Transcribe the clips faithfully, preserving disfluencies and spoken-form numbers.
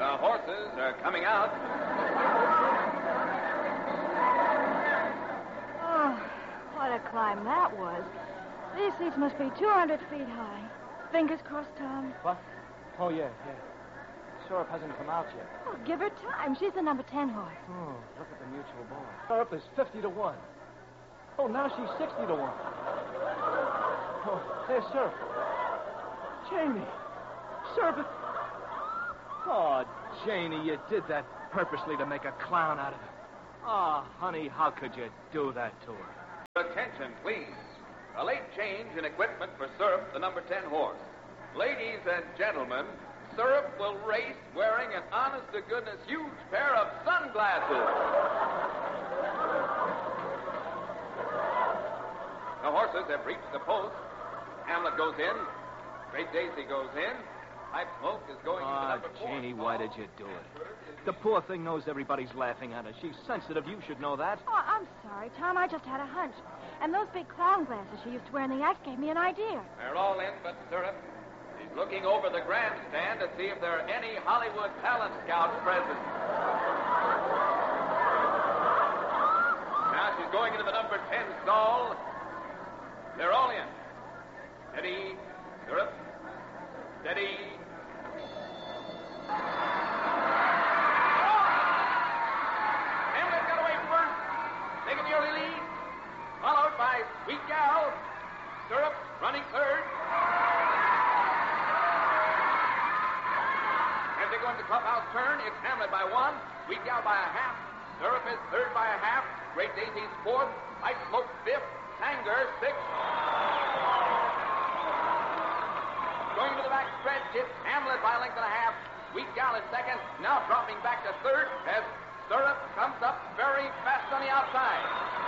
The horses are coming out. Oh, what a climb that was. These seats must be two hundred feet high. Fingers crossed, Tom. What? Oh, yeah, yeah. Syrup hasn't come out yet. Oh, give her time. She's the number ten horse. Oh, look at the mutual ball. Syrup is fifty to one. Oh, now she's sixty to one. Oh, there's Syrup. Janie. Syrup is... Oh, Janie, you did that purposely to make a clown out of her. Oh, honey, how could you do that to her? Attention, please. A late change in equipment for Syrup, the number ten horse. Ladies and gentlemen, Syrup will race wearing an honest-to-goodness huge pair of sunglasses. The horses have reached the post. Hamlet goes in. Great Daisy goes in. Pipe Smoke is going into Ah, number four. Janie, why did you do it? The poor thing knows everybody's laughing at her. She's sensitive. You should know that. Oh, I'm sorry, Tom. I just had a hunch. And those big clown glasses she used to wear in the act gave me an idea. They're all in but Syrup. She's looking over the grandstand to see if there are any Hollywood talent scouts present. Now she's going into the number ten stall. They're all in. Steady, Syrup. Steady. Hamlet got away first, taking the early lead, followed by Sweet Gal. Syrup running third. As they go into clubhouse turn, it's Hamlet by one, Sweet Gal by a half. Syrup is third by a half. Great Daisy's fourth. Pipe Smoke fifth. Sanger sixth. Going to the back stretch, it's Hamlet by a length and a half. Sweet Gal is second, now dropping back to third as Syrup comes up very fast on the outside.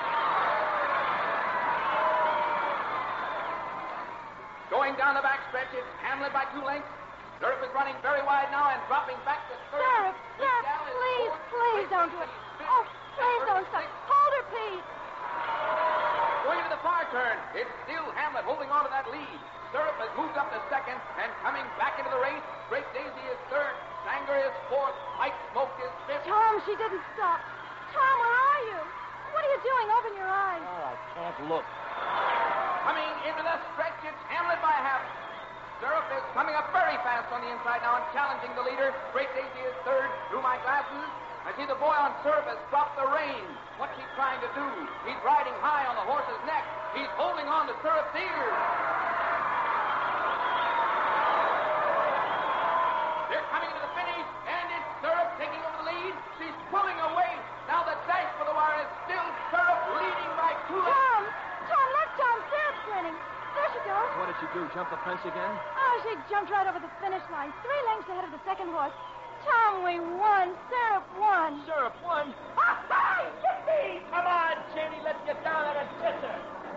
Going down the back stretch, it's Hamlet by two lengths. Syrup is running very wide now and dropping back to third. Syrup, Sweet Syrup, Gal is please, fourth. please Great don't do it. Daisy is fifth. Oh, please Hamlet don't is stop. sixth. Hold her, please. Going into the far turn, it's still Hamlet holding on to that lead. Syrup has moved up to second and coming back into the race. Great Daisy is third. Sanger is fourth. Pipe Smoke is fifth. Tom, she didn't stop. Tom, where are you? What are you doing? Open your eyes. Oh, I can't look. Coming into the stretch, it's Hamlet by half. Syrup is coming up very fast on the inside now and challenging the leader. Great Daisy is third. Through my glasses, I see the boy on Syrup has dropped the reins. What's he trying to do? He's riding high on the horse's neck. He's holding on to Syrup's ears. They're coming to the finish, and it's Syrup taking over the lead. She's pulling away. Now the dash for the wire is still Syrup leading by two. Tom, Tom, look, Tom, Syrup's winning. There she goes. What did she do, jump the fence again? Oh, she jumped right over the finish line, three lengths ahead of the second horse. Tom, we won. Syrup won. Syrup won. Yippee! Come on, Janie, let's get down there and kiss her.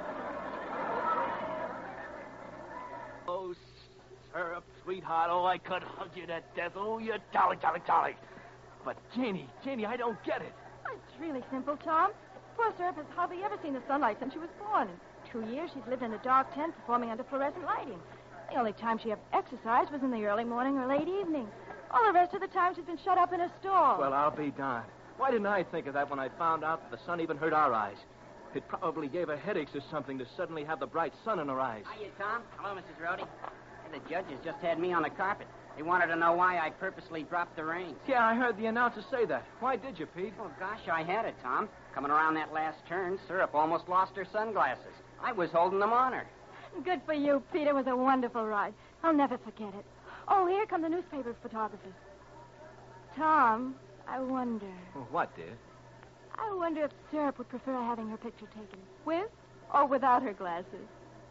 Oh, Syrup, sweetheart, oh, I could hug you to death. Oh, you dolly, dolly, dolly. But, Janie, Janie, I don't get it. It's really simple, Tom. Poor Syrup has hardly ever seen the sunlight since she was born. In two years, she's lived in a dark tent performing under fluorescent lighting. The only time she ever exercised was in the early morning or late evening. All the rest of the time, she's been shut up in a stall. Well, I'll be darned. Why didn't I think of that when I found out that the sun even hurt our eyes? It probably gave her headaches or something to suddenly have the bright sun in her eyes. Hiya, Tom. Hello, Missus Rhodey. Hey, the judges just had me on the carpet. They wanted to know why I purposely dropped the reins. Yeah, I heard the announcer say that. Why did you, Pete? Oh, gosh, I had it, Tom. Coming around that last turn, Syrup almost lost her sunglasses. I was holding them on her. Good for you, Pete. It was a wonderful ride. I'll never forget it. Oh, here come the newspaper photographers. Tom, I wonder. What, dear? I wonder if Syrup would prefer having her picture taken with or without her glasses.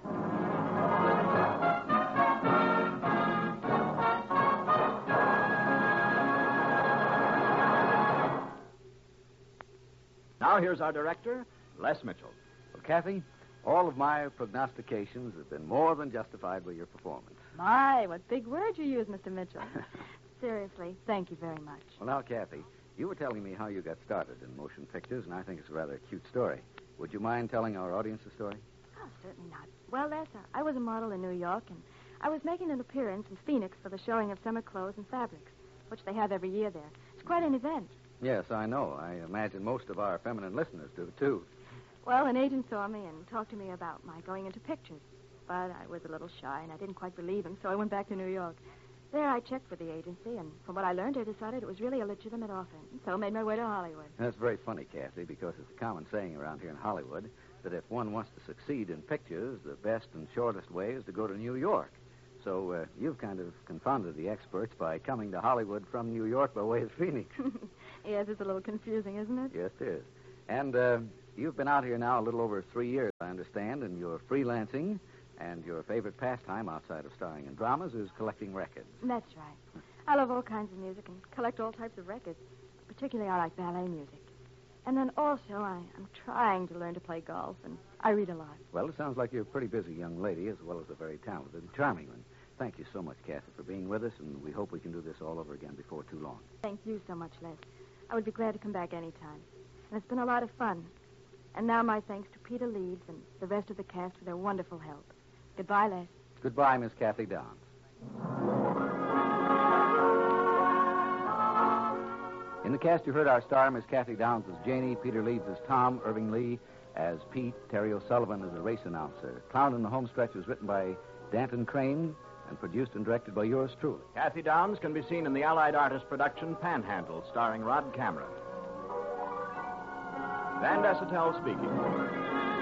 Now here's our director, Les Mitchell. Well, Kathy, all of my prognostications have been more than justified by your performance. My, what big words you use, Mister Mitchell. Seriously, thank you very much. Well, now, Kathy, you were telling me how you got started in motion pictures, and I think it's a rather cute story. Would you mind telling our audience the story? Oh, certainly not. Well, Les, I was a model in New York, and I was making an appearance in Phoenix for the showing of summer clothes and fabrics. which they have every year there. It's quite an event. Yes, I know. I imagine most of our feminine listeners do, too. Well, an agent saw me and talked to me about my going into pictures. But I was a little shy, and I didn't quite believe him, so I went back to New York. There, I checked with the agency, and from what I learned, they decided it was really a legitimate offer. So I made my way to Hollywood. That's very funny, Kathy, because it's a common saying around here in Hollywood that if one wants to succeed in pictures, the best and shortest way is to go to New York. So uh, you've kind of confounded the experts by coming to Hollywood from New York by way of Phoenix. Yes, it's a little confusing, isn't it? Yes, it is. And uh, you've been out here now a little over three years, I understand, and you're freelancing, and your favorite pastime outside of starring in dramas is collecting records. That's right. I love all kinds of music and collect all types of records. Particularly, I like ballet music. And then also, I, I'm trying to learn to play golf, and I read a lot. Well, it sounds like you're a pretty busy young lady, as well as a very talented and charming one. Thank you so much, Kathy, for being with us, and we hope we can do this all over again before too long. Thank you so much, Les. I would be glad to come back any time. And it's been a lot of fun. And now my thanks to Peter Leeds and the rest of the cast for their wonderful help. Goodbye, Les. Goodbye, Miss Kathy Downs. In the cast, you heard our star, Miss Kathy Downs, as Janie, Peter Leeds as Tom, Irving Lee as Pete, Terry O'Sullivan as the race announcer. Clown in the Home Stretch was written by Danton Crane and produced and directed by yours truly. Kathy Downs can be seen in the Allied Artist production Panhandle, starring Rod Cameron. Van Dessetel speaking.